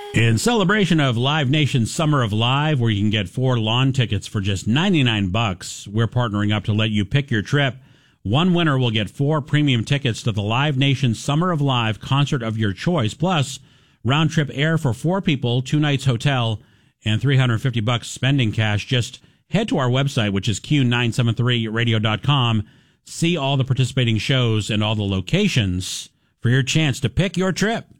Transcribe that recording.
In celebration of Live Nation's Summer of Live, where you can get 4 lawn tickets for just $99, we're partnering up to let you pick your trip. One winner will get 4 premium tickets to the Live Nation Summer of Live concert of your choice, plus round-trip air for 4 people, 2 nights hotel, and $350 spending cash. Just head to our website, which is q973radio.com. See all the participating shows and all the locations for your chance to pick your trip.